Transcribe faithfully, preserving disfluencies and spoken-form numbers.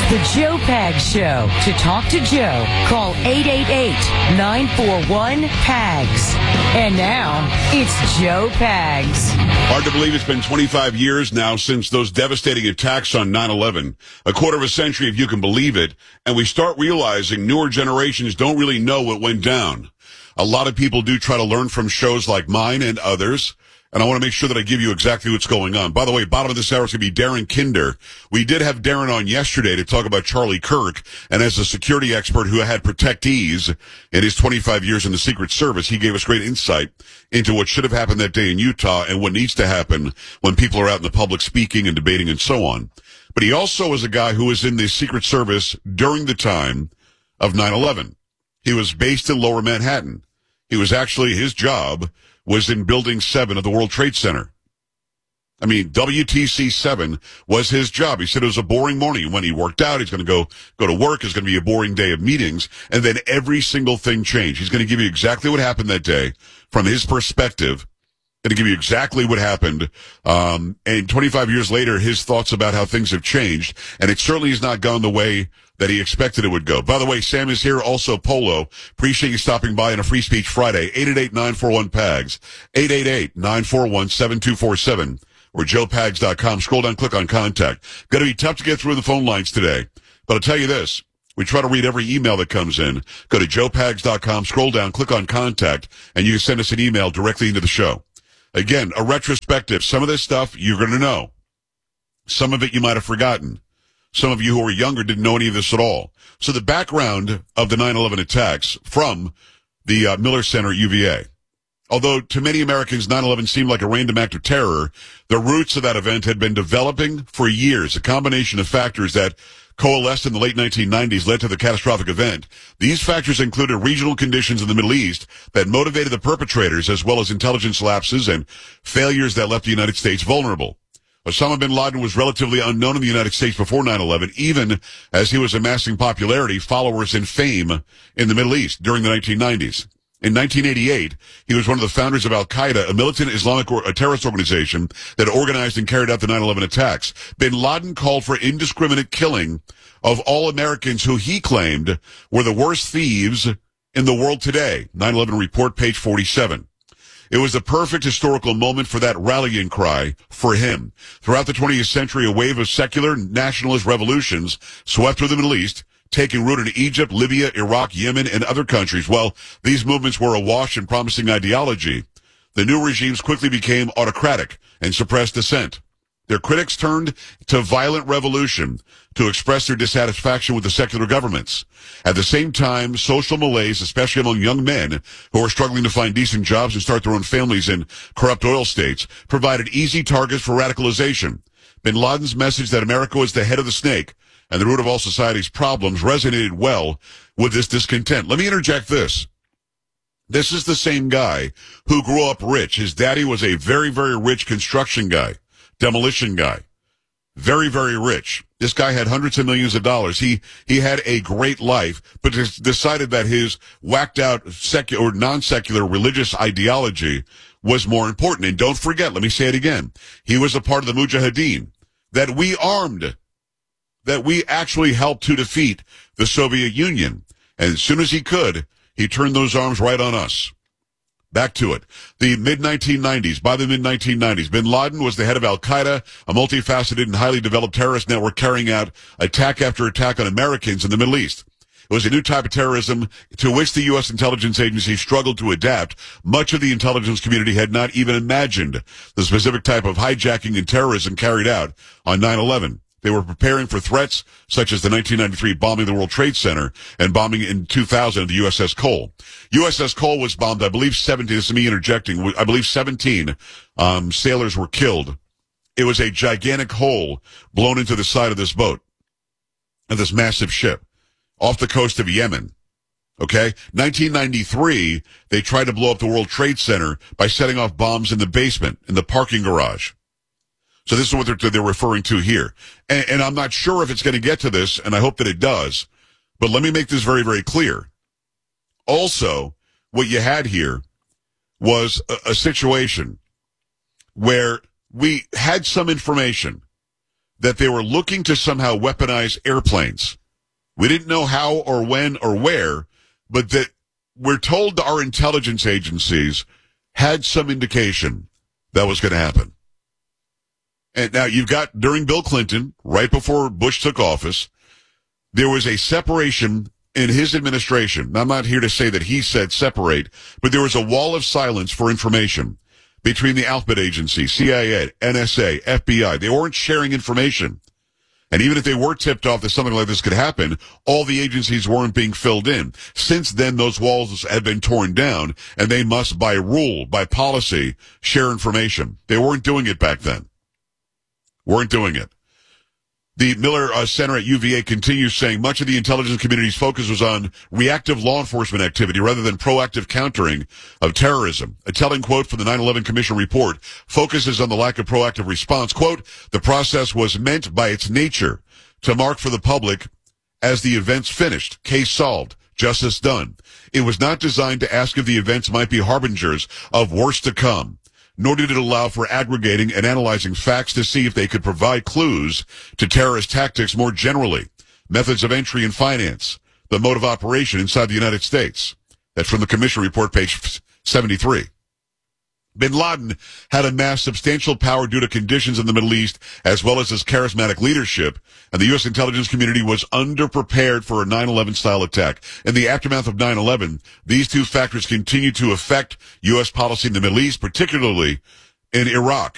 The Joe Pags Show. To talk to Joe, call eight eight eight, nine four one, P A G S. And now, it's Joe Pags. Hard to believe it's been twenty-five years now since those devastating attacks on nine eleven. A quarter of a century, if you can believe it. And we start realizing newer generations don't really know what went down. A lot of people do try to learn from shows like mine and others. And I want to make sure that I give you exactly what's going on. By the way, bottom of this hour is going to be Darren Kinder. We did have Darren on yesterday to talk about Charlie Kirk. And as a security expert who had protectees in his twenty-five years in the Secret Service, he gave us great insight into what should have happened that day in Utah and what needs to happen when people are out in the public speaking and debating and so on. But he also was a guy who was in the Secret Service during the time of nine eleven. He was based in Lower Manhattan. He was actually, his job was in Building seven of the World Trade Center. I mean, W T C seven was his job. He said it was a boring morning. When he worked out, he's going to go, go to work. It's going to be a boring day of meetings. And then every single thing changed. He's going to give you exactly what happened that day from his perspective. Going to give you exactly what happened. Um, and twenty-five years later, his thoughts about how things have changed. And it certainly has not gone the way that he expected it would go. By the way, Sam is here, also Polo. Appreciate you stopping by on a Free Speech Friday. eight eight eight, nine four one, P A G S. eight eight eight, nine four one, seven two four seven. Or joe pags dot com. Scroll down, click on contact. Going to be tough to get through the phone lines today. But I'll tell you this. We try to read every email that comes in. Go to joe pags dot com, scroll down, click on contact, and you can send us an email directly into the show. Again, a retrospective. Some of this stuff you're going to know. Some of it you might have forgotten. Some of you who are younger didn't know any of this at all. So the background of the nine eleven attacks from the uh, Miller Center at U V A. Although to many Americans, nine eleven seemed like a random act of terror, the roots of that event had been developing for years. A combination of factors that coalesced in the late nineteen nineties led to the catastrophic event. These factors included regional conditions in the Middle East that motivated the perpetrators, as well as intelligence lapses and failures that left the United States vulnerable. Osama bin Laden was relatively unknown in the United States before nine eleven, even as he was amassing popularity, followers, and fame in the Middle East during the nineteen nineties. In nineteen eighty-eight, he was one of the founders of Al-Qaeda, a militant Islamic or, a terrorist organization that organized and carried out the nine eleven attacks. Bin Laden called for indiscriminate killing of all Americans who he claimed were the worst thieves in the world today. nine eleven report, page forty-seven. It was the perfect historical moment for that rallying cry for him. Throughout the twentieth century, a wave of secular nationalist revolutions swept through the Middle East, taking root in Egypt, Libya, Iraq, Yemen, and other countries. Well, these movements were awash in promising ideology. The new regimes quickly became autocratic and suppressed dissent. Their critics turned to violent revolution to express their dissatisfaction with the secular governments. At the same time, social malaise, especially among young men who were struggling to find decent jobs and start their own families in corrupt oil states, provided easy targets for radicalization. Bin Laden's message that America was the head of the snake and the root of all society's problems resonated well with this discontent. Let me interject this. This is the same guy who grew up rich. His daddy was a very, very rich construction guy, demolition guy. Very, very rich. This guy had hundreds of millions of dollars. He he had a great life, but decided that his whacked out secular or non-secular religious ideology was more important. And don't forget, let me say it again, he was a part of the Mujahideen that we armed, that we actually helped to defeat the Soviet Union. And as soon as he could, he turned those arms right on us. Back to it. The mid nineteen nineties. By the mid nineteen nineties, bin Laden was the head of Al-Qaeda, a multifaceted and highly developed terrorist network carrying out attack after attack on Americans in the Middle East. It was a new type of terrorism to which the U S intelligence agency struggled to adapt. Much of the intelligence community had not even imagined the specific type of hijacking and terrorism carried out on nine eleven. They were preparing for threats such as the nineteen ninety-three bombing of the World Trade Center and bombing in two thousand of the U S S Cole. U S S Cole was bombed, I believe seventeen, this is me interjecting, I believe seventeen um, sailors were killed. It was a gigantic hole blown into the side of this boat, of this massive ship, off the coast of Yemen. Okay? nineteen ninety-three, they tried to blow up the World Trade Center by setting off bombs in the basement, in the parking garage. So this is what they're, they're referring to here. And, and I'm not sure if it's going to get to this, and I hope that it does. But let me make this very, very clear. Also, what you had here was a, a situation where we had some information that they were looking to somehow weaponize airplanes. We didn't know how or when or where, but that we're told our intelligence agencies had some indication that was going to happen. And now you've got, during Bill Clinton, right before Bush took office, there was a separation in his administration. Now, I'm not here to say that he said separate, but there was a wall of silence for information between the alphabet agencies, C I A, N S A, F B I. They weren't sharing information. And even if they were tipped off that something like this could happen, all the agencies weren't being filled in. Since then, those walls have been torn down, and they must, by rule, by policy, share information. They weren't doing it back then. Weren't doing it. The Miller uh, Center at U V A continues saying much of the intelligence community's focus was on reactive law enforcement activity rather than proactive countering of terrorism. A telling quote from the nine eleven Commission report focuses on the lack of proactive response. Quote, the process was meant by its nature to mark for the public as the events finished, case solved, justice done. It was not designed to ask if the events might be harbingers of worse to come, nor did it allow for aggregating and analyzing facts to see if they could provide clues to terrorist tactics more generally, methods of entry and finance, the mode of operation inside the United States. That's from the Commission report, page seventy-three. Bin Laden had amassed substantial power due to conditions in the Middle East, as well as his charismatic leadership, and the U S intelligence community was underprepared for a nine eleven style attack. In the aftermath of nine eleven, these two factors continue to affect U S policy in the Middle East, particularly in Iraq.